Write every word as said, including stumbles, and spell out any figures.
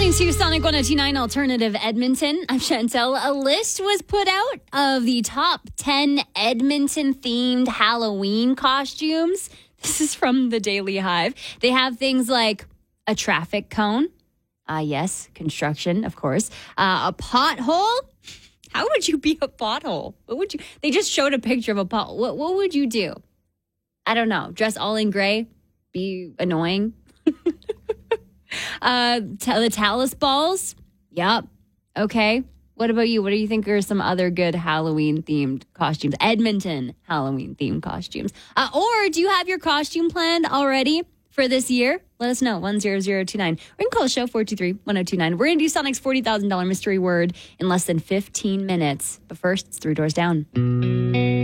listening to Sonic one oh two point nine Alternative Edmonton. I'm Chantel. A list was put out of the top ten Edmonton-themed Halloween costumes. This is from the Daily Hive. They have things like a traffic cone. Ah, uh, yes, construction, of course. Uh, a pothole. How would you be a pothole? What would you? They just showed a picture of a pothole. What, what would you do? I don't know. Dress all in gray? Be annoying? uh, t- the Talus balls? Yep. Okay. What about you? What do you think are some other good Halloween-themed costumes? Edmonton Halloween-themed costumes. Uh, or do you have your costume planned already for this year? Let us know, one zero zero two nine. Or you can call the show, four two three, one oh two nine. We're going to do Sonic's forty thousand dollars mystery word in less than fifteen minutes. But first, it's Three Doors Down.